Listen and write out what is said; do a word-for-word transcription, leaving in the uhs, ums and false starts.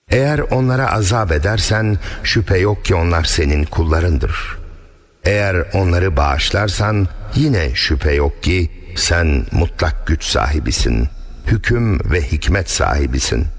Eğer onlara azap edersen şüphe yok ki onlar senin kullarındır. Eğer onları bağışlarsan yine şüphe yok ki sen mutlak güç sahibisin, hüküm ve hikmet sahibisin.